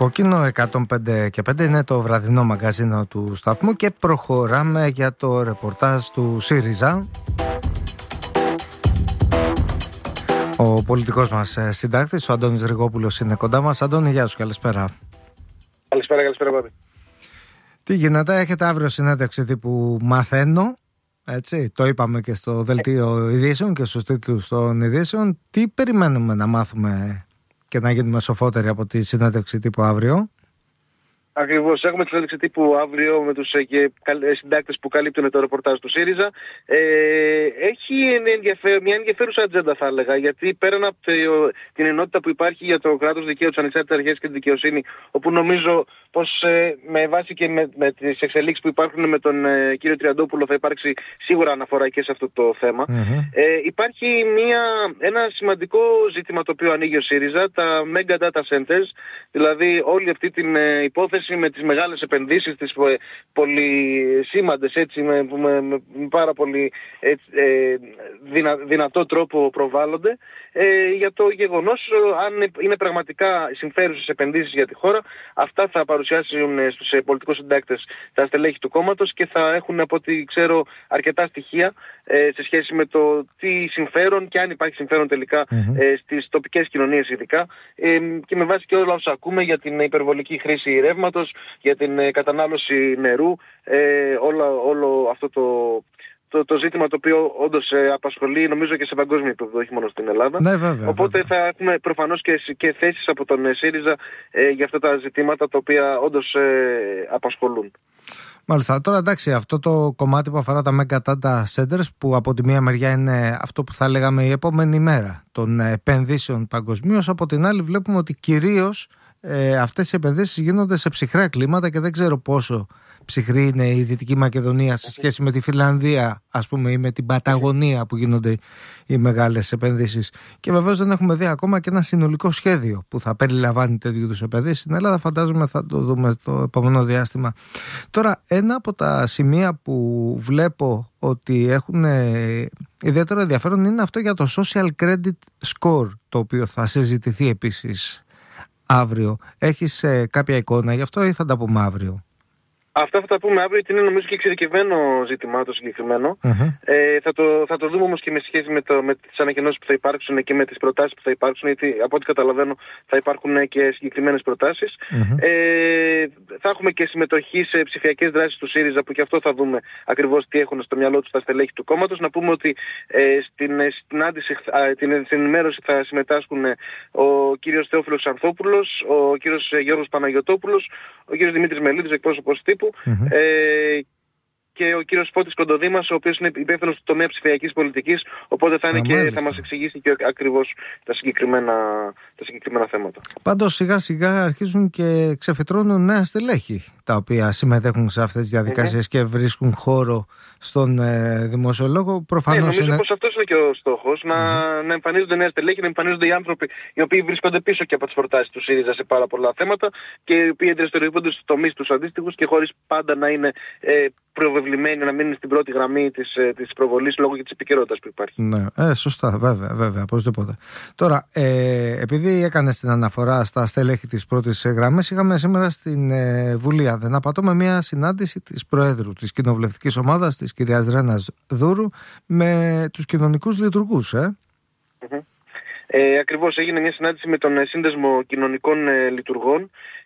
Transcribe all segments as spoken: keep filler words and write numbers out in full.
Κόκκινο εκατόν πέντε και πέντε είναι το βραδινό μαγκαζίνο του σταθμού και προχωράμε για το ρεπορτάζ του ΣΥΡΙΖΑ. Ο πολιτικός μας συντάκτης, ο Αντώνης Ριγόπουλος, είναι κοντά μας. Αντώνη, γεια σου, καλησπέρα. Καλησπέρα, καλησπέρα Πάπη. Τι γίνεται, έχετε αύριο συνέντευξη τύπου μαθαίνω, έτσι, το είπαμε και στο δελτίο ειδήσεων και στους τίτλους των ειδήσεων. Τι περιμένουμε να μάθουμε και να γίνουμε σοφότεροι από τη συνέντευξη τύπου αύριο? Ακριβώς. Έχουμε τη συνέντευξη τύπου αύριο με τους ε, συντάκτες που καλύπτουν το ρεπορτάζ του ΣΥΡΙΖΑ. Ε, έχει ενδιαφέρον, μια ενδιαφέρουσα ατζέντα, θα έλεγα, γιατί πέραν από το, την ενότητα που υπάρχει για το κράτος δικαίου, τις ανεξάρτητες αρχές και τη δικαιοσύνη, όπου νομίζω πως ε, με βάση και με, με τις εξελίξεις που υπάρχουν με τον ε, κύριο Τριαντόπουλο θα υπάρξει σίγουρα αναφορά και σε αυτό το θέμα. Mm-hmm. Ε, υπάρχει μια, ένα σημαντικό ζήτημα το οποίο ανοίγει ο ΣΥΡΙΖΑ, τα Mega Data Centers, δηλαδή όλη αυτή την ε, υπόθεση με τις μεγάλες επενδύσεις, τις πολυσήμαντες, έτσι, με, με, με πάρα πολύ έτσι, ε, δυνα, δυνατό τρόπο προβάλλονται, ε, για το γεγονός αν είναι πραγματικά συμφέρουσες επενδύσεις για τη χώρα. Αυτά θα παρουσιάσουν στους ε, πολιτικούς συντάκτες τα στελέχη του κόμματος και θα έχουν, από ό,τι ξέρω, αρκετά στοιχεία ε, σε σχέση με το τι συμφέρον και αν υπάρχει συμφέρον τελικά mm-hmm. ε, στις τοπικές κοινωνίες ειδικά, ε, και με βάση και όλα όσα ακούμε για την υπερβολική χρήση ρεύματος, για την ε, κατανάλωση νερού, ε, όλα, όλο αυτό το, το, το ζήτημα το οποίο όντως ε, απασχολεί, νομίζω, και σε παγκόσμιο επίπεδο, όχι μόνο στην Ελλάδα. Ναι, βέβαια, Οπότε βέβαια. θα έχουμε προφανώς και, και θέσεις από τον ε, ΣΥΡΙΖΑ ε, για αυτά τα ζητήματα τα οποία όντως ε, απασχολούν. Μάλιστα. Τώρα, εντάξει, αυτό το κομμάτι που αφορά τα Mega Data Centers, που από τη μία μεριά είναι αυτό που θα λέγαμε η επόμενη μέρα των επενδύσεων παγκοσμίως, από την άλλη βλέπουμε ότι κυρίως ε, αυτές οι επενδύσεις γίνονται σε ψυχρά κλίματα και δεν ξέρω πόσο ψυχρή είναι η Δυτική Μακεδονία σε σχέση με τη Φιλανδία, ας πούμε, ή με την Παταγωνία που γίνονται οι μεγάλες επενδύσεις. Και βεβαίως δεν έχουμε δει ακόμα και ένα συνολικό σχέδιο που θα περιλαμβάνει τέτοιου είδους επενδύσεις στην Ελλάδα. Φαντάζομαι θα το δούμε το επόμενο διάστημα. Τώρα, ένα από τα σημεία που βλέπω ότι έχουν ιδιαίτερο ενδιαφέρον είναι αυτό για το Social Credit Score, το οποίο θα συζητηθεί επίσης αύριο. Έχεις ε, κάποια εικόνα γι' αυτό ή θα τα πούμε αύριο? Αυτά θα τα πούμε αύριο, γιατί είναι νομίζω και εξειδικευμένο ζήτημα το συγκεκριμένο. Mm-hmm. Ε, θα, το, θα το δούμε όμως και με σχέση με, το, με τις ανακοινώσεις που θα υπάρξουν και με τις προτάσεις που θα υπάρξουν, γιατί από ό,τι καταλαβαίνω θα υπάρχουν και συγκεκριμένες προτάσεις. Mm-hmm. Ε, θα έχουμε και συμμετοχή σε ψηφιακές δράσεις του ΣΥΡΙΖΑ, που και αυτό θα δούμε ακριβώς τι έχουν στο μυαλό τους τα στελέχη του κόμματος. Να πούμε ότι ε, στην, στην, άντιση, α, την, στην ενημέρωση θα συμμετάσχουν ο κύριος Θεόφιλος Ανθόπουλος, ο κύριος Γιώργος Παναγιωτόπουλος, ο κύριος Δημήτρης Μελίδης, εκπρόσωπος τύπου, Mm-hmm. Ε, και ο κύριος Φώτης Κοντοδήμας, ο οποίος είναι υπεύθυνος του τομέα ψηφιακής πολιτικής, οπότε θα είναι Α, και μάλιστα. θα μας εξηγήσει και ακριβώς τα συγκεκριμένα, τα συγκεκριμένα θέματα. Πάντως σιγά σιγά αρχίζουν και ξεφυτρώνουν νέα στελέχη, τα οποία συμμετέχουν σε αυτές τις διαδικασίες mm-hmm. και βρίσκουν χώρο στον ε, δημοσιολόγο. Προφανώς ε, νομίζω είναι... πως αυτός είναι και ο στόχος, mm-hmm. να, να εμφανίζονται νέα στελέχη, να εμφανίζονται οι άνθρωποι οι οποίοι βρίσκονται πίσω και από τις προτάσεις του ΣΥΡΙΖΑ σε πάρα πολλά θέματα και οι οποίοι δραστηριοποιούνται στους τομείς τους αντίστοιχους και χωρίς πάντα να είναι ε, προβεβλημένοι, να μείνουν στην πρώτη γραμμή της, της προβολής λόγω και της επικαιρότητας που υπάρχει. Ναι, ε, σωστά, βέβαια, βέβαια, οπωσδήποτε. Τώρα, ε, επειδή έκανε την αναφορά στα στελέχη της πρώτης γραμμής, είχαμε σήμερα στην ε, Βουλή, αν δεν απατώμε, μια συνάντηση της Προέδρου της Κοινοβουλευτικής Ομάδας, της κυρίας Ρένας Δούρου, με τους κοινωνικούς λειτουργούς, ε. Mm-hmm. Ε, ακριβώς, έγινε μια συνάντηση με τον Σύνδεσμο Κοινωνικών ε, Λειτουργών.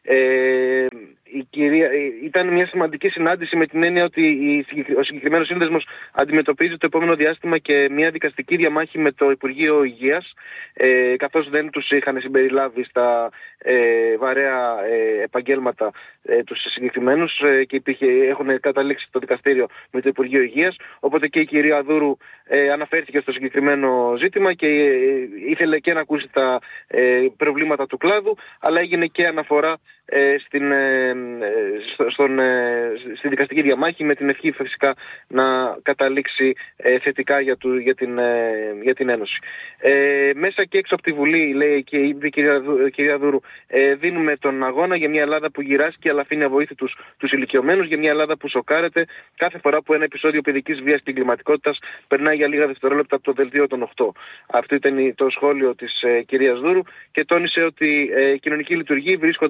Ε, η κυρία, ήταν μια σημαντική συνάντηση με την έννοια ότι η, ο συγκεκριμένος σύνδεσμος αντιμετωπίζει το επόμενο διάστημα και μια δικαστική διαμάχη με το Υπουργείο Υγείας, ε, καθώς δεν τους είχαν συμπεριλάβει στα ε, βαρέα ε, επαγγέλματα ε, τους συγκεκριμένους ε, και υπήρχε, έχουν καταλήξει το δικαστήριο με το Υπουργείο Υγείας. Οπότε και η κυρία Δούρου ε, αναφέρθηκε στο συγκεκριμένο ζήτημα και ε, ήθελε και να ακούσει τα ε, προβλήματα του κλάδου, αλλά έγινε και αναφορά ε, στην, ε, στον, ε, στη δικαστική διαμάχη, με την ευχή φυσικά να καταλήξει ε, θετικά για, του, για, την, ε, για την Ένωση. Ε, μέσα και έξω από τη Βουλή, λέει και η κυρία, κυρία Δούρου, ε, δίνουμε τον αγώνα για μια Ελλάδα που γυράσκει αλλά αφήνει αβοήθητους τους ηλικιωμένους, για μια Ελλάδα που σοκάρεται κάθε φορά που ένα επεισόδιο παιδικής βίας και εγκληματικότητας περνάει για λίγα δευτερόλεπτα από το δελτίο των οκτώ. Αυτό ήταν το σχόλιο της ε, κυρίας Δούρου και τόνισε ότι ε, οι κοινωνικοί λειτουργοί βρίσκονται στο,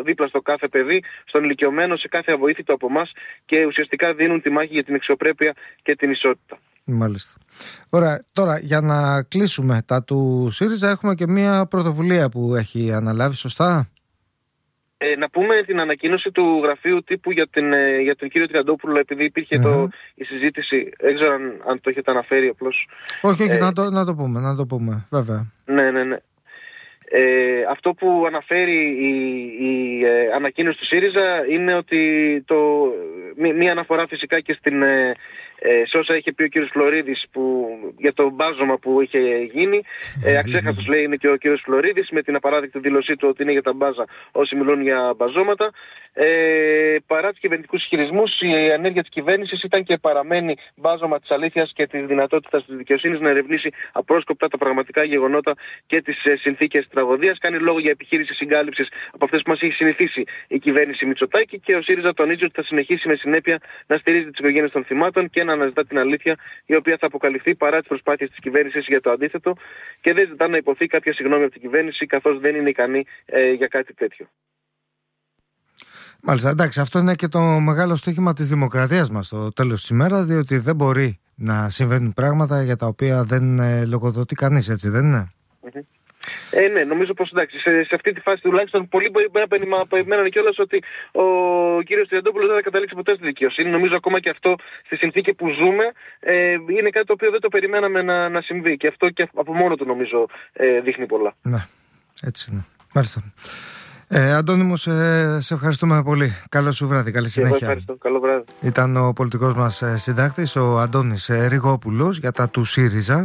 δίπλα στο κάθε παιδί, στον ηλικιωμένο, σε κάθε αβοήθητο από εμάς και ουσιαστικά δίνουν τη μάχη για την αξιοπρέπεια και την ισότητα. Μάλιστα. Ωραία, τώρα για να κλείσουμε τα του ΣΥΡΙΖΑ, έχουμε και μια πρωτοβουλία που έχει αναλάβει, σωστά? Ε, να πούμε την ανακοίνωση του γραφείου τύπου για, την, για τον κύριο Τριαντόπουλο, επειδή υπήρχε mm-hmm. το, η συζήτηση, δεν ξέρω αν, αν το έχετε αναφέρει απλώς. Όχι, όχι, ε, να, το, να το πούμε, να το πούμε, βέβαια. Ναι, ναι, ναι. Ε, αυτό που αναφέρει η, η ε, ανακοίνωση του ΣΥΡΙΖΑ είναι ότι το, μη, μία αναφορά φυσικά και στην, ε, ε, σε όσα είχε πει ο κύριος Φλωρίδης που, για το μπάζωμα που είχε γίνει. Ε, αξέχαστος λέει είναι και ο κύριος Φλωρίδης με την απαράδεκτη δήλωσή του ότι είναι για τα μπάζα όσοι μιλούν για μπαζώματα. Ε, παρά τους κυβερνητικούς ισχυρισμούς, η ενέργεια της κυβέρνησης ήταν και παραμένει μπάζωμα της αλήθειας και της δυνατότητας της δικαιοσύνης να ερευνήσει απρόσκοπτα τα πραγματικά γεγονότα και τις ε, συνθήκες τραγωδίας. Κάνει λόγο για επιχείρηση συγκάλυψης από αυτές που μας έχει συνηθίσει η κυβέρνηση Μητσοτάκη και ο ΣΥΡΙΖΑ τονίζει ότι θα συνεχίσει με συνέπεια να στηρίζει τις οικογένειες των θυμάτων και να αναζητά την αλήθεια, η οποία θα αποκαλυφθεί παρά τις προσπάθειες της κυβέρνησης για το αντίθετο και δεν ζητά να υποθεί κάποια συγγνώμη από την κυβέρνηση, καθώς δεν είναι ικανή ε, για κάτι τέτοιο. Μάλιστα, εντάξει, αυτό είναι και το μεγάλο στοίχημα της δημοκρατίας μας στο τέλος της ημέρας, διότι δεν μπορεί να συμβαίνουν πράγματα για τα οποία δεν ε, λογοδοτεί κανείς, έτσι δεν είναι? Mm-hmm. Ε, ναι, νομίζω πως εντάξει, σε, σε αυτή τη φάση τουλάχιστον πολλοί μπορεί να περιμένουν κιόλας ότι ο κύριος Τριαντόπουλος δεν θα καταλήξει ποτέ στη δικαιοσύνη. Νομίζω ακόμα και αυτό στη συνθήκη που ζούμε ε, είναι κάτι το οποίο δεν το περιμέναμε να, να συμβεί και αυτό και από μόνο του νομίζω ε, δείχνει πολλά. Ναι, έτσι είναι. Μάλιστα. Ε, Αντώνη μου, σε, σε ευχαριστούμε πολύ. Καλό σου βράδυ, καλή συνέχεια. Εγώ ευχαριστώ, καλό βράδυ. Ήταν ο πολιτικός μας συντάκτης, ο Αντώνης Ριγόπουλος, για τα του ΣΥΡΙΖΑ.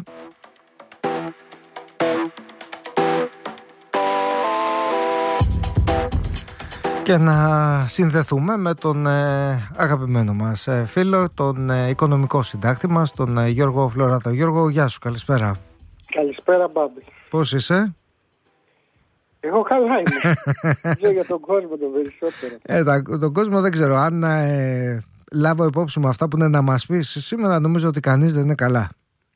Και να συνδεθούμε με τον ε, αγαπημένο μας ε, φίλο, τον ε, οικονομικό συντάκτη μας, τον ε, Γιώργο Φλωράτο. Γιώργο, γεια σου, καλησπέρα. Καλησπέρα, Μπάμπη. Πώς είσαι? Εγώ καλά είμαι. Ξέρω για τον κόσμο το περισσότερο. Ε, τα, τον κόσμο δεν ξέρω. Αν ε, λάβω υπόψη μου αυτά που είναι να μας πεις σήμερα, νομίζω ότι κανείς δεν είναι καλά.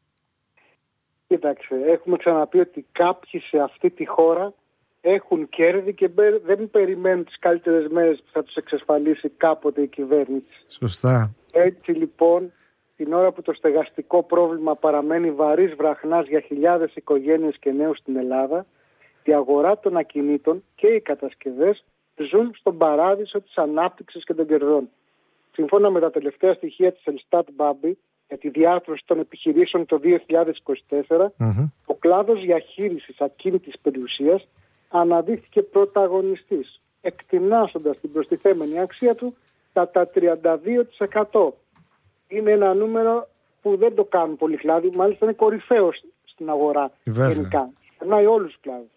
Κοίταξε, έχουμε ξαναπεί ότι κάποιοι σε αυτή τη χώρα έχουν κέρδη και δεν περιμένουν τις καλύτερες μέρες που θα τους εξασφαλίσει κάποτε η κυβέρνηση. Σωστά. Έτσι λοιπόν, την ώρα που το στεγαστικό πρόβλημα παραμένει βαρύς βραχνάς για χιλιάδες οικογένειες και νέους στην Ελλάδα, η αγορά των ακινήτων και οι κατασκευές ζουν στον παράδεισο της ανάπτυξης και των κερδών. Σύμφωνα με τα τελευταία στοιχεία της Ελστάτ Μπάμπη για τη διάρθρωση των επιχειρήσεων το δύο χιλιάδες είκοσι τέσσερα, mm-hmm. ο κλάδος διαχείρισης ακίνητης περιουσίας αναδείχθηκε πρωταγωνιστής, εκτινάσοντας την προστιθέμενη αξία του κατά τριάντα δύο τοις εκατό. Είναι ένα νούμερο που δεν το κάνουν πολλοί κλάδοι, μάλιστα είναι κορυφαίος στην αγορά γενικά. Περνάει όλους τους κλάδους.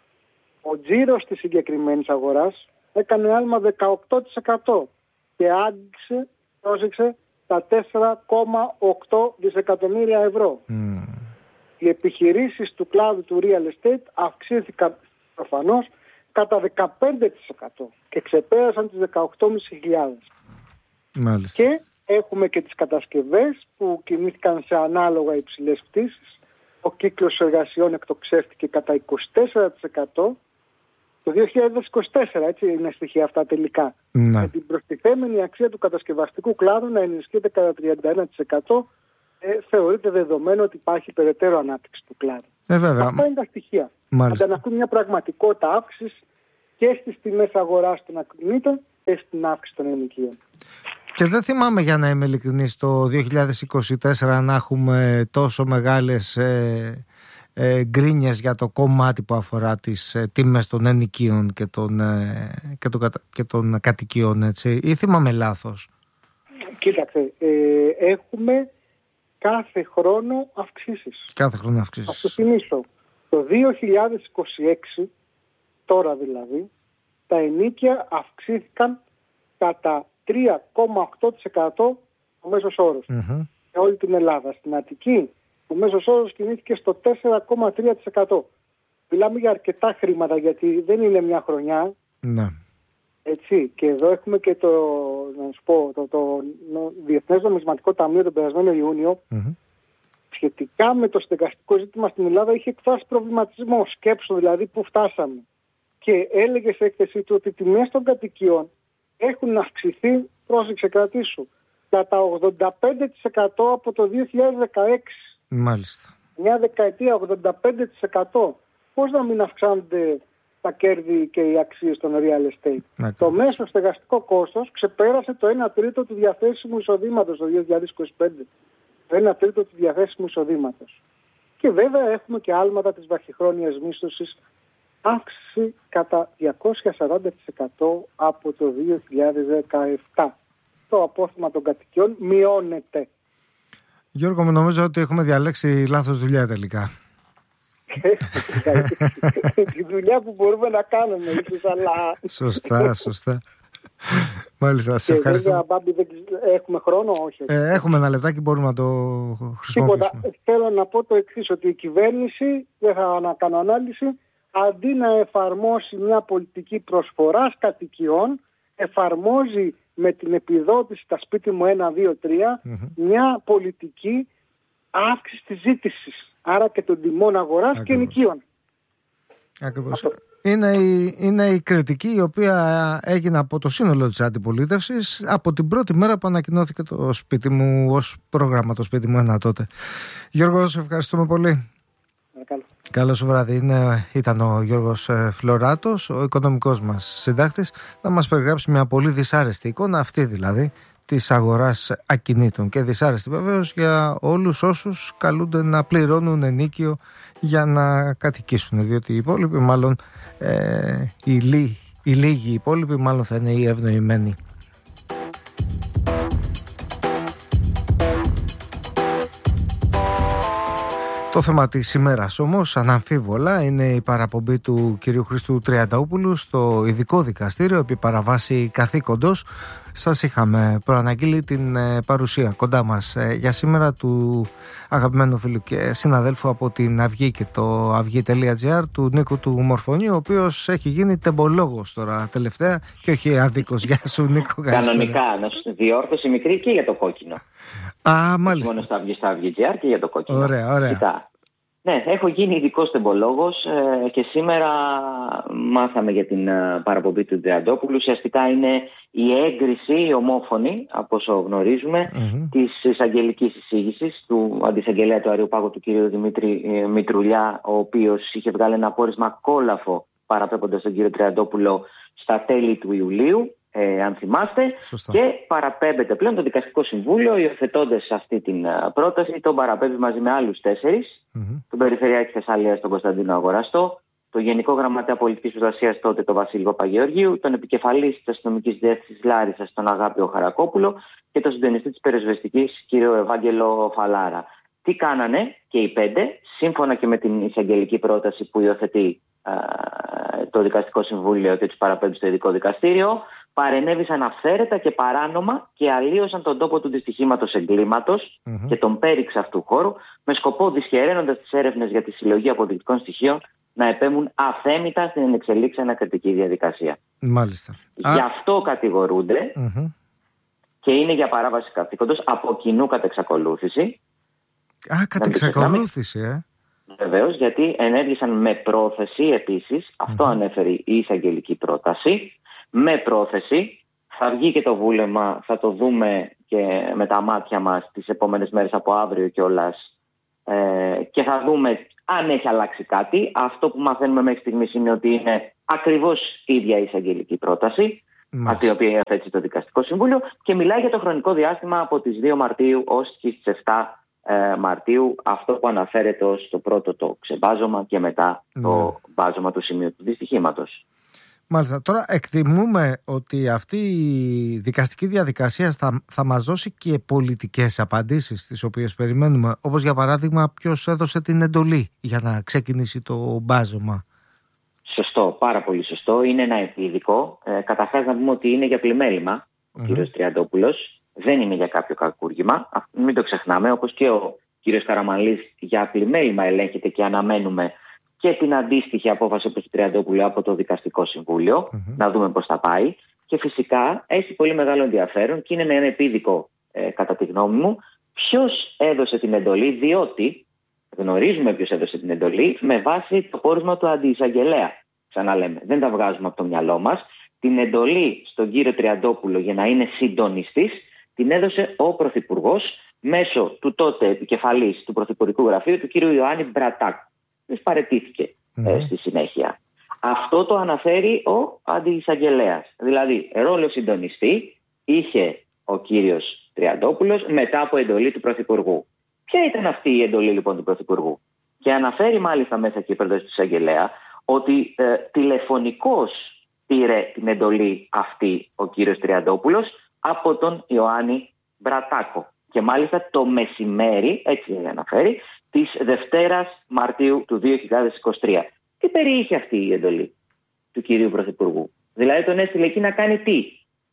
Ο τζίρος της συγκεκριμένης αγοράς έκανε άλμα δεκαοκτώ τοις εκατό και άγγιξε, πρόσεξε, τα τέσσερα κόμμα οκτώ δισεκατομμύρια ευρώ. Mm. Οι επιχειρήσεις του κλάδου του real estate αυξήθηκαν προφανώς κατά δεκαπέντε τοις εκατό και ξεπέρασαν τις δεκαοκτώ χιλιάδες πεντακόσιες. Και έχουμε και τις κατασκευές που κινήθηκαν σε ανάλογα υψηλές πτήσεις. Ο κύκλος εργασιών εκτοξεύτηκε κατά είκοσι τέσσερα τοις εκατό το δύο χιλιάδες είκοσι τέσσερα, έτσι είναι στοιχεία αυτά τελικά. Ναι. Με την προστιθέμενη αξία του κατασκευαστικού κλάδου να ενισχύεται κατά τριάντα ένα τοις εκατό, ε, θεωρείται δεδομένο ότι υπάρχει περαιτέρω ανάπτυξη του κλάδου. Ε, βέβαια. Αυτά είναι τα στοιχεία. Μάλιστα. Αντανακλούν μια πραγματικότητα αύξησης και στις τιμές αγοράς των ακινήτων και στην αύξηση των ενοικίων. Και δεν θυμάμαι, για να είμαι ειλικρινής, το δύο χιλιάδες είκοσι τέσσερα να έχουμε τόσο μεγάλες ε, ε, γκρίνιες για το κομμάτι που αφορά τις ε, τιμές των ενοικίων και των, ε, και των, και των κατοικιών, έτσι, ή θυμάμαι λάθος? Κοίταξε, ε, έχουμε κάθε χρόνο αυξήσεις. Κάθε χρόνο αυξήσεις. Θα σου θυμίσω, το δύο χιλιάδες είκοσι έξι, τώρα δηλαδή, τα ενοίκια αυξήθηκαν κατά τρία κόμμα οκτώ τοις εκατό ο μέσος όρος. Mm-hmm. Σε όλη την Ελλάδα. Στην Αττική ο μέσος όρος κινήθηκε στο τέσσερα κόμμα τρία τοις εκατό. Μιλάμε για αρκετά χρήματα, γιατί δεν είναι μια χρονιά. Ναι. Έτσι. Και εδώ έχουμε και το, να σου πω, το, το, το Διεθνές Νομισματικό Ταμείο τον περασμένο Ιούνιο. Mm-hmm. Σχετικά με το στεγαστικό ζήτημα στην Ελλάδα είχε εκφράσει προβληματισμό. Σκέψου δηλαδή που φτάσαμε. και έλεγε σε έκθεσή του ότι οι τιμές των κατοικιών έχουν αυξηθεί, πρόσεξε κρατήσου, κατά ογδόντα πέντε τοις εκατό από το δύο χιλιάδες δεκαέξι. Μάλιστα. Μια δεκαετία, ογδόντα πέντε τοις εκατό. Πώς να μην αυξάνονται τα κέρδη και οι αξίες των real estate? Ακριβώς. Το μέσο στεγαστικό κόστος ξεπέρασε το ένα τρίτο του διαθέσιμου εισοδήματος το δύο χιλιάδες είκοσι πέντε. Το ένα τρίτο του διαθέσιμου εισοδήματος. Και βέβαια έχουμε και άλματα της βραχυχρόνιας μίσθωσης, αύξηση κατά διακόσια σαράντα τοις εκατό από το δύο χιλιάδες δεκαεπτά. Το απόθυμα των κατοικιών μειώνεται. Γιώργο, μου νομίζω ότι έχουμε διαλέξει λάθος δουλειά τελικά. Τη δουλειά που μπορούμε να κάνουμε ίσως, αλλά... Σωστά, σωστά. Μάλιστα, σε ευχαριστώ. Βέβαια, Μπάμπη, δεν... έχουμε χρόνο, όχι. Ε, έχουμε ένα λεπτάκι, μπορούμε να το χρησιμοποιήσουμε. Τίποτα. Θέλω να πω το εξής, ότι η κυβέρνηση, δεν θα κάνω ανάλυση, αντί να εφαρμόσει μια πολιτική προσφοράς κατοικιών, εφαρμόζει με την επιδότηση τα σπίτι μου ένα, δύο, τρία, mm-hmm. μια πολιτική αύξηση της ζήτησης. Άρα και των τιμών αγοράς. Ακριβώς. Και νοικίων. Ακριβώς. Είναι η, είναι η κριτική η οποία έγινε από το σύνολο της αντιπολίτευσης από την πρώτη μέρα που ανακοινώθηκε το σπίτι μου ως πρόγραμμα, το σπίτι μου ένα τότε. Γιώργο, σε ευχαριστούμε πολύ. Καλό. Καλό σου βράδυ. Είναι, ήταν ο Γιώργος Φλωράτος, ο οικονομικός μας συντάκτης, να μας περιγράψει μια πολύ δυσάρεστη εικόνα, αυτή δηλαδή, της αγοράς ακινήτων, και δυσάρεστη βεβαίως για όλους όσους καλούνται να πληρώνουν ενίκιο για να κατοικήσουν, διότι οι υπόλοιποι μάλλον ε, οι, λί, οι λίγοι υπόλοιποι μάλλον θα είναι οι ευνοημένοι. Το θέμα της ημέρας όμως, αναμφίβολα, είναι η παραπομπή του κυρίου Χρήστου Τριανταούπουλου στο ειδικό δικαστήριο επί παραβάση καθήκοντος. Σας είχαμε προαναγγείλει την παρουσία κοντά μας για σήμερα του αγαπημένου φίλου και συναδέλφου από την Αυγή και το αυγή τελεία τζι άρ, του Νίκου του Μορφωνίου, ο οποίος έχει γίνει τεμπολόγος τώρα τελευταία και όχι αδίκος. Γεια σου, Νίκο. Κανονικά, διόρθωση μικρή και για το κόκκινο. Α, μάλιστα. Μόνο στο αυγή, στο αυγή τζι άρ και για το κόκκινο. Ωραία, ωραία. Κοιτά. Ναι, έχω γίνει ειδικός τεμπολόγος ε, και σήμερα μάθαμε για την ε, παραπομπή του Τριαντόπουλου. Ουσιαστικά είναι η έγκριση, η ομόφωνη, από όσο γνωρίζουμε, mm-hmm. της εισαγγελικής εισήγησης του αντισαγγελέα του Αριοπάγου, του κ. Δημήτρη ε, Μητρουλιά, ο οποίος είχε βγάλει ένα πόρισμα κόλαφο παραπέμποντας τον κ. Τριαντόπουλο στα τέλη του Ιουλίου. Ε, αν θυμάστε. Σωστά. Και παραπέμπεται πλέον το Δικαστικό Συμβούλιο, υιοθετώντας αυτή την uh, πρόταση, τον παραπέμπει μαζί με άλλους τέσσερις, mm-hmm. τον Περιφερειάρχη Θεσσαλίας, τον Κωνσταντίνο Αγοραστό, τον Γενικό Γραμματέα Πολιτικής Προστασίας τότε, τον Βασίλη Παπαγεωργίου, τον Επικεφαλής της Αστυνομικής Διεύθυνσης Λάρισσας, τον Αγάπιο Χαρακόπουλο, και τον Συντονιστή της Πυροσβεστικής, κ. Ευάγγελο Φαλάρα. Τι κάνανε και οι πέντε, σύμφωνα και με την εισαγγελική πρόταση που υιοθετεί uh, το Δικαστικό Συμβούλιο και τους παραπέμπει στο Ειδικό Δικαστήριο, παρενέβησαν αυθαίρετα και παράνομα και αλλίωσαν τον τόπο του δυστυχήματος εγκλήματος mm-hmm. και τον πέριξ αυτού χώρου, με σκοπό, δυσχεραίνοντας τις έρευνες για τη συλλογή αποδεικτικών στοιχείων, να επέμβουν αθέμητα στην ενεξελίξη ανακριτική διαδικασία. Μάλιστα. Γι' αυτό κατηγορούνται mm-hmm. και είναι για παράβαση καθήκοντος από κοινού κατ' εξακολούθηση. Α, κατ' εξακολούθηση, ε. Βεβαίως, γιατί ενέργησαν με πρόθεση επίσης, mm-hmm. αυτό ανέφερε η εισαγγελική πρόταση. Με πρόθεση, θα βγει και το βούλευμα, θα το δούμε και με τα μάτια μας τις επόμενες μέρες από αύριο κιόλας ε, και θα δούμε αν έχει αλλάξει κάτι. Αυτό που μαθαίνουμε μέχρι στιγμής είναι ότι είναι ακριβώς η ίδια η εισαγγελική πρόταση, αυτή η οποία υιοθέτησε το Δικαστικό Συμβούλιο, και μιλάει για το χρονικό διάστημα από τις δύο Μαρτίου ως και τις επτά ε, Μαρτίου, αυτό που αναφέρεται ως το πρώτο το ξεβάζωμα και μετά mm. το βάζωμα του σημείου του δυστυχήματος. Μάλιστα. Τώρα εκτιμούμε ότι αυτή η δικαστική διαδικασία θα, θα μας δώσει και πολιτικές απαντήσεις τις οποίες περιμένουμε. Όπως για παράδειγμα ποιος έδωσε την εντολή για να ξεκινήσει το μπάζωμα. Σωστό, πάρα πολύ σωστό. Είναι ένα επίδικο. Ε, καταρχάς να πούμε ότι είναι για πλημέλημα ο mm-hmm. κ. Τριαντόπουλος. Δεν είναι για κάποιο κακούργημα. Μην το ξεχνάμε. Όπως και ο κ. Καραμανλής για πλημέλημα ελέγχεται και αναμένουμε και την αντίστοιχη απόφαση από το Τριαντόπουλο από το Δικαστικό Συμβούλιο, mm-hmm. να δούμε πώς θα πάει. Και φυσικά έχει πολύ μεγάλο ενδιαφέρον και είναι ένα επίδικο, ε, κατά τη γνώμη μου, ποιος έδωσε την εντολή, διότι γνωρίζουμε ποιος έδωσε την εντολή με βάση το πόρισμα του αντιεισαγγελέα. ξαναλέμε, δεν τα βγάζουμε από το μυαλό μας. Την εντολή στον κύριο Τριαντόπουλο για να είναι συντονιστής την έδωσε ο Πρωθυπουργός μέσω του τότε επικεφαλής του Πρωθυπουργικού Γραφείου, του κύριου Ιωάννη Μπρατάκου. Δεν παραιτήθηκε mm. ε, στη συνέχεια. Αυτό το αναφέρει ο αντιεισαγγελέας. Δηλαδή, ρόλο συντονιστή είχε ο κύριος Τριαντόπουλος μετά από εντολή του Πρωθυπουργού. Ποια ήταν αυτή η εντολή λοιπόν του Πρωθυπουργού? Και αναφέρει μάλιστα μέσα και η πρόταση του εισαγγελέα ότι ε, τηλεφωνικώς πήρε την εντολή αυτή ο κύριος Τριαντόπουλος από τον Ιωάννη Μπρατάκο. Και μάλιστα το μεσημέρι, έτσι αναφέρει, της Δευτέρας Μαρτίου του δύο χιλιάδες είκοσι τρία. Τι περιείχε αυτή η εντολή του κυρίου Πρωθυπουργού? Δηλαδή τον έστειλε εκεί να κάνει τι?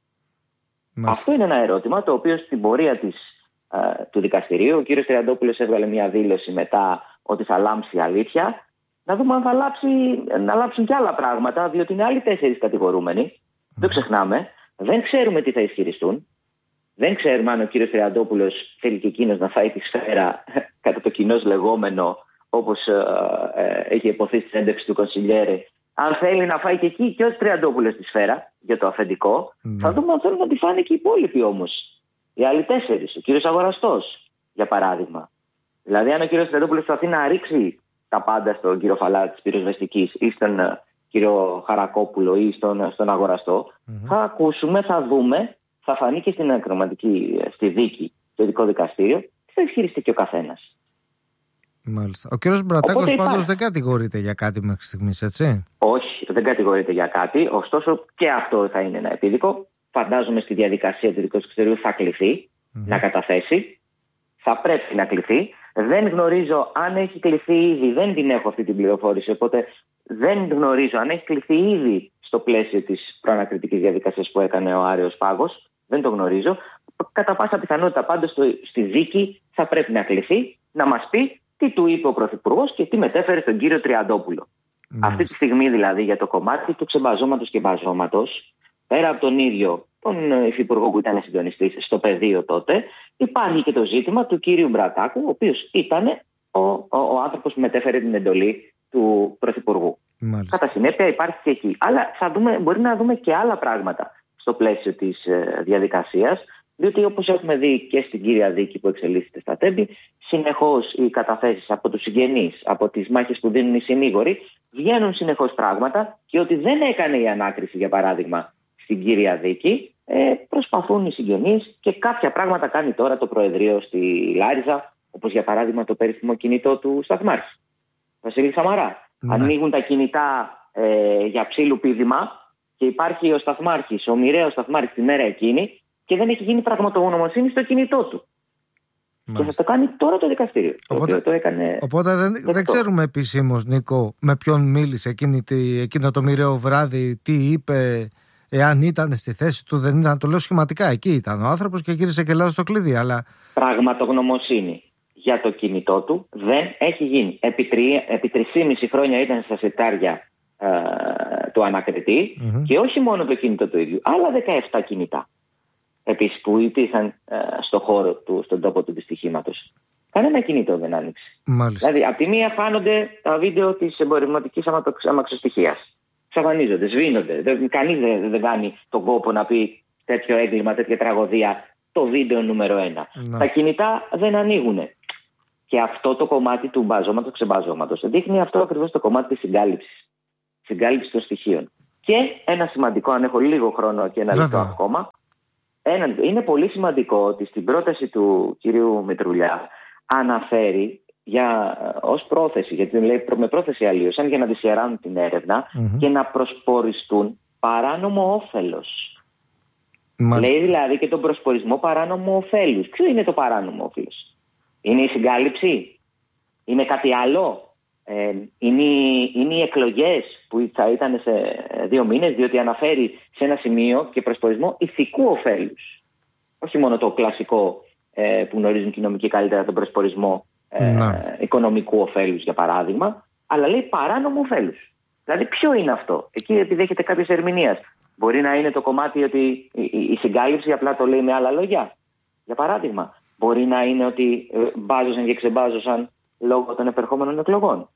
Μάλιστα. Αυτό είναι ένα ερώτημα το οποίο στην πορεία της, α, του δικαστηρίου ο κύριος Τριαντόπουλος έβγαλε μια δήλωση μετά ότι θα λάμψει η αλήθεια. Να δούμε αν θα λάψει, να λάψουν και άλλα πράγματα, διότι είναι άλλοι τέσσερις κατηγορούμενοι. Mm. Δεν ξεχνάμε. Δεν ξέρουμε τι θα ισχυριστούν. Δεν ξέρουμε αν ο κύριος Τριαντόπουλος θέλει και εκείνος να φάει τη σφαίρα κατά το κοινώς λεγόμενο, όπως ε, ε, έχει υποθεί στη συνέντευξη του Κονσιλιέρε. Αν θέλει να φάει και εκεί και ο Τριαντόπουλος τη σφαίρα για το αφεντικό, mm. θα δούμε αν θέλουν να τη φάνε και οι υπόλοιποι όμως. Οι άλλοι τέσσερις. Ο κύριος Αγοραστός, για παράδειγμα. Δηλαδή, αν ο κύριος Τριαντόπουλος προσπαθεί να ρίξει τα πάντα στον κύριο Φαλάτη της πυροσβεστικής ή στον uh, κύριο Χαρακόπουλο ή στον, στον Αγοραστό, mm-hmm. θα ακούσουμε, θα δούμε, θα φανεί και στην ακροματική, στη δίκη, στο ειδικό δικαστήριο, τι θα ισχυριστεί και ο καθένας. Μάλιστα. Ο κύριος Μπρατάκος πάντως δεν κατηγορείται για κάτι μέχρι στιγμής, έτσι? Όχι, δεν κατηγορείται για κάτι. Ωστόσο και αυτό θα είναι ένα επίδικο. Φαντάζομαι στη διαδικασία του ειδικού δικαστηρίου θα κληθεί mm-hmm. να καταθέσει. Θα πρέπει να κληθεί. Δεν γνωρίζω αν έχει κληθεί ήδη, δεν την έχω αυτή την πληροφόρηση, οπότε δεν γνωρίζω αν έχει κληθεί ήδη στο πλαίσιο της προανακριτικής διαδικασίας που έκανε ο Άρεος Πάγος. Δεν το γνωρίζω. Κατά πάσα πιθανότητα πάντως στη δίκη θα πρέπει να κληθεί, να μας πει τι του είπε ο Πρωθυπουργός και τι μετέφερε στον κύριο Τριαντόπουλο. Mm. Αυτή τη στιγμή δηλαδή για το κομμάτι του ξεμπαζώματος και μπαζώματος, πέρα από τον ίδιο τον υφυπουργό που ήταν συντονιστής στο πεδίο τότε, υπάρχει και το ζήτημα του κύριου Μπρατάκου, ο οποίος ήταν ο, ο, ο άνθρωπος που μετέφερε την εντολή του Πρωθυπουργού. Μάλιστα. Κατά συνέπεια υπάρχει και εκεί. Αλλά θα δούμε, μπορεί να δούμε και άλλα πράγματα στο πλαίσιο της ε, διαδικασίας, διότι όπως έχουμε δει και στην κύρια δίκη που εξελίσσεται στα Τέμπη, συνεχώς οι καταθέσεις από τους συγγενείς, από τις μάχες που δίνουν οι συνήγοροι, βγαίνουν συνεχώς πράγματα και ότι δεν έκανε η ανάκριση, για παράδειγμα, στην κύρια δίκη, ε, προσπαθούν οι συγγενείς και κάποια πράγματα κάνει τώρα το Προεδρείο στη Λάριζα, όπως για παράδειγμα το περίφημο κινητό του Σταθμάρχη, Βασίλη Σαμαρά. Ναι. Ανοίγουν τα κινητά ε, για ψήλου πήδημα και υπάρχει ο Σταθμάρχης, ο μοιραίος Σταθμάρχης τη μέρα εκείνη και δεν έχει γίνει πραγματογνωμοσύνη στο κινητό του. Μάλιστα. Και θα το κάνει τώρα το δικαστήριο. Οπότε, το το έκανε οπότε δεν, δεν ξέρουμε επισήμως, Νίκο, με ποιον μίλησε εκείνη, εκείνο το μοιραίο βράδυ, τι είπε, εάν ήταν στη θέση του, δεν ήταν. Το λέω σχηματικά. Εκεί ήταν ο άνθρωπος και γύρισε και λέω στο κλειδί. Αλλά... Πραγματογνωμοσύνη για το κινητό του δεν έχει γίνει. Επί, τρι, επί τρισήμιση χρόνια ήταν στα σιτάρια ε, του ανακριτή mm-hmm. και όχι μόνο το κινητό του ίδιου, άλλα δεκαεπτά κινητά. Επίσης που υπήρχαν ε, στο χώρο του, στον τόπο του δυστυχήματος. Κανένα κινητό δεν άνοιξε. Μάλιστα. Δηλαδή, από τη μία χάνονται τα βίντεο της εμπορευματικής αμαξοστοιχίας. Ξαφανίζονται, σβήνονται. Κανείς δεν, δεν κάνει τον κόπο να πει τέτοιο έγκλημα, τέτοια τραγωδία, το βίντεο νούμερο ένα. Να. Τα κινητά δεν ανοίγουν. Και αυτό το κομμάτι του μπαζώματος, ξεμπαζώματος, δείχνει αυτό ακριβώς το κομμάτι της συγκάλυψης. Συγκάλυψης των στοιχείων. Και ένα σημαντικό, αν έχω λίγο χρόνο και ένα λεπτό ακόμα. Ένα, είναι πολύ σημαντικό ότι στην πρόταση του κυρίου Μητρουλιά αναφέρει για, ως πρόθεση, γιατί λέει με πρόθεση αλλίωσαν για να δυσχεράνουν την έρευνα mm-hmm. και να προσποριστούν παράνομο όφελος. Μάλιστα. Λέει δηλαδή και τον προσπορισμό παράνομο όφελους. Ποιο είναι το παράνομο όφελος? Είναι η συγκάλυψη? Είναι κάτι άλλο? Ε, είναι, είναι οι εκλογές που θα ήταν σε δύο μήνες, διότι αναφέρει σε ένα σημείο και προσπορισμό ηθικού ωφέλους. Όχι μόνο το κλασικό ε, που γνωρίζουν και οι νομικοί καλύτερα, τον προσπορισμό ε, οικονομικού ωφέλους για παράδειγμα, αλλά λέει παράνομο ωφέλους. Δηλαδή ποιο είναι αυτό? Εκεί επιδέχεται κάποιες ερμηνείας. Μπορεί να είναι το κομμάτι ότι η, η, η συγκάλυψη απλά το λέει με άλλα λόγια. Για παράδειγμα, μπορεί να είναι ότι μπάζωσαν και ξεμπάζωσαν λόγω των επερχόμενων εκλογών.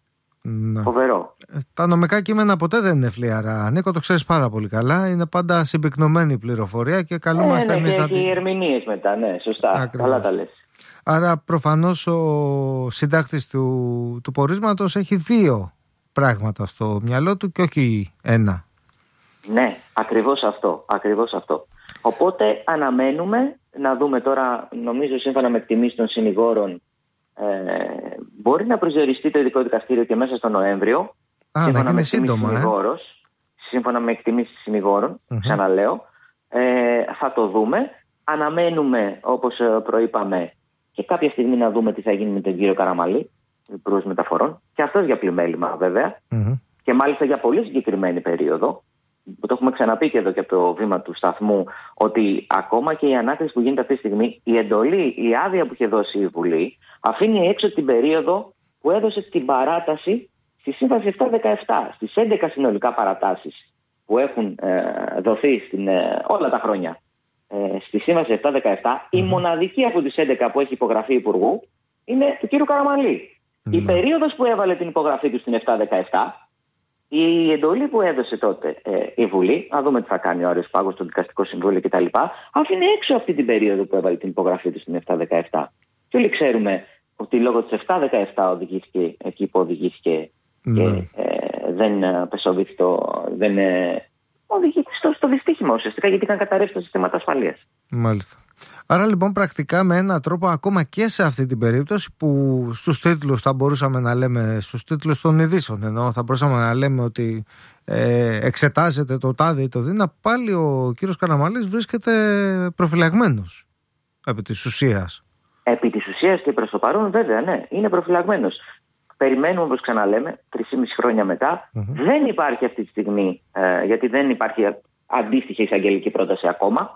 Ναι. Φοβερό. Τα νομικά κείμενα ποτέ δεν είναι φλιαρά. Νίκο, το ξέρεις πάρα πολύ καλά. Είναι πάντα συμπυκνωμένη πληροφορία και καλούμαστε ε, ναι, εμείς να την. Έχει ερμηνείες μετά, ναι, σωστά. Ακριβώς. Καλά τα λες. Άρα προφανώς ο συντάκτης του, του πορίσματος έχει δύο πράγματα στο μυαλό του και όχι ένα. Ναι, ακριβώς αυτό, ακριβώς αυτό. Οπότε αναμένουμε να δούμε τώρα, νομίζω σύμφωνα με εκτιμήσεις των συνηγόρων, ε, μπορεί να προσδιοριστεί το ειδικό δικαστήριο και μέσα στο Νοέμβριο. Α, σύμφωνα να γίνει με σύντομα, ε. σύμφωνα με εκτιμήσεις συνηγόρων, mm-hmm. ξαναλέω, ε, θα το δούμε. Αναμένουμε, όπως προείπαμε, και κάποια στιγμή να δούμε τι θα γίνει με τον κύριο Καραμαλή, υπουργός μεταφορών, και αυτός για πλημέλημα βέβαια, mm-hmm. και μάλιστα για πολύ συγκεκριμένη περίοδο. Που το έχουμε ξαναπεί και εδώ και από το βήμα του σταθμού, ότι ακόμα και η ανάκριση που γίνεται αυτή τη στιγμή, η εντολή, η άδεια που είχε δώσει η Βουλή, αφήνει έξω την περίοδο που έδωσε την παράταση στη Σύμβαση επτά δεκαεπτά, στις έντεκα συνολικά παρατάσεις που έχουν ε, δοθεί στην, ε, όλα τα χρόνια ε, στη Σύμβαση επτά δεκαεπτά. Mm-hmm. Η μοναδική από τις έντεκα που έχει υπογραφεί υπουργού είναι του κ. Καραμαλή. Mm-hmm. Η περίοδος που έβαλε την υπογραφή του στην επτά δεκαεπτά, η εντολή που έδωσε τότε ε, η Βουλή, να δούμε τι θα κάνει ο Άρης Πάγος, το Δικαστικό Συμβούλιο κτλ., άφηνε έξω αυτή την περίοδο που έβαλε την υπογραφή του στην επτά δεκαεπτά. Και όλοι ξέρουμε ότι λόγω της επτά δεκαεπτά οδηγήθηκε εκεί που οδηγήθηκε mm. και ε, δεν πεσοβήθηκε, δεν ε, οδηγήθηκε στο, στο δυστύχημα ουσιαστικά, γιατί είχαν καταρρεύσει τα συστήματα ασφαλείας. Μάλιστα. Άρα λοιπόν πρακτικά με έναν τρόπο, ακόμα και σε αυτή την περίπτωση που στους τίτλους θα μπορούσαμε να λέμε, στους τίτλους των ειδήσεων ενώ θα μπορούσαμε να λέμε ότι ε, εξετάζεται το τάδε ή το δίνα, πάλι ο κύριος Καραμαλής βρίσκεται προφυλαγμένος επί της ουσίας. Επί της ουσίας και προς το παρόν βέβαια, ναι, είναι προφυλαγμένος. Περιμένουμε, όπως ξαναλέμε, τρεισήμισι χρόνια μετά. Mm-hmm. Δεν υπάρχει αυτή τη στιγμή, ε, γιατί δεν υπάρχει αντίστοιχη εισαγγελική πρόταση ακόμα.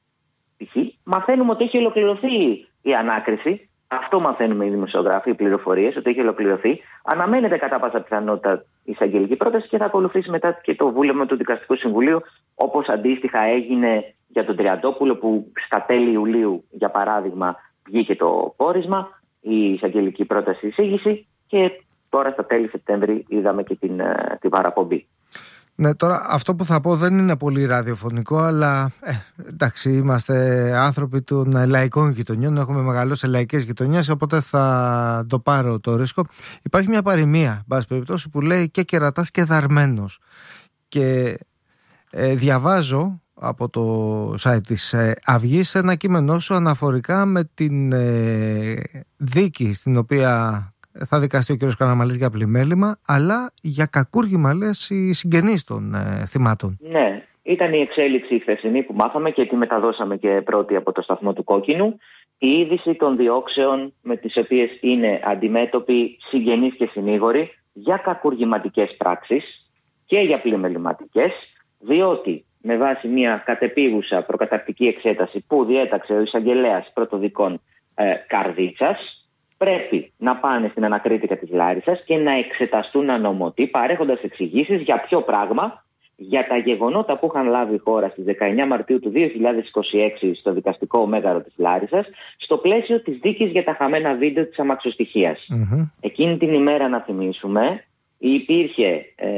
Μαθαίνουμε ότι έχει ολοκληρωθεί η ανάκριση. Αυτό μαθαίνουμε οι δημοσιογράφοι, οι πληροφορίες, ότι έχει ολοκληρωθεί. Αναμένεται κατά πάσα πιθανότητα η εισαγγελική πρόταση και θα ακολουθήσει μετά και το βούλευμα του Δικαστικού Συμβουλίου, όπως αντίστοιχα έγινε για τον Τριαντόπουλο, που στα τέλη Ιουλίου, για παράδειγμα, βγήκε το πόρισμα, η εισαγγελική πρόταση εισήγηση, και τώρα στα τέλη Σεπτέμβρη είδαμε και την, την παραπομπή. Ναι, τώρα αυτό που θα πω δεν είναι πολύ ραδιοφωνικό, αλλά ε, εντάξει, είμαστε άνθρωποι των λαϊκών γειτονιών, έχουμε μεγαλώσει σε λαϊκές γειτονιές, οπότε θα το πάρω το ρίσκο. Υπάρχει μια παροιμία, εν πάση περιπτώσει, που λέει και κερατάς και δαρμένος. Και ε, διαβάζω από το site της ε, Αυγής ένα κείμενό σου αναφορικά με την ε, δίκη στην οποία θα δικαστεί ο κ. Καραμαλής για πλημέλημα, αλλά για κακούργημα, λες, οι συγγενείς των ε, θυμάτων. Ναι, ήταν η εξέλιξη η χθεσινή που μάθαμε και τη μεταδώσαμε και πρώτη από το σταθμό του Κόκκινου. Η είδηση των διώξεων με τις οποίες είναι αντιμέτωποι συγγενείς και συνήγοροι για κακουργηματικές πράξεις και για πλημεληματικές, διότι με βάση μια κατεπίγουσα προκαταρκτική εξέταση που διέταξε ο εισαγγελέας πρωτοδικών ε, Καρδίτσας, πρέπει να πάνε στην ανακρίτικα της Λάρισσας και να εξεταστούν ανωμοτοί, παρέχοντας εξηγήσεις για ποιο πράγμα, για τα γεγονότα που είχαν λάβει η χώρα στις δεκαεννιά Μαρτίου του δύο χιλιάδες είκοσι έξι στο δικαστικό μέγαρο της Λάρισσας, στο πλαίσιο της δίκης για τα χαμένα βίντεο της αμαξοστοιχίας. Mm-hmm. Εκείνη την ημέρα, να θυμίσουμε, υπήρχε ε,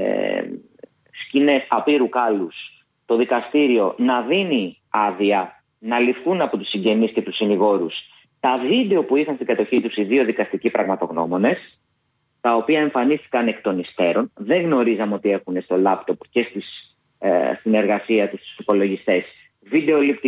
σκηνές απείρου κάλους, το δικαστήριο να δίνει άδεια να ληφθούν από τους συγγενείς και τους συνηγόρους τα βίντεο που είχαν στην κατοχή τους οι δύο δικαστικοί πραγματογνώμονες, τα οποία εμφανίστηκαν εκ των υστέρων. Δεν γνωρίζαμε ότι έχουν στο λάπτοπ και στις, ε, στην εργασία τους, στους υπολογιστές, βίντεο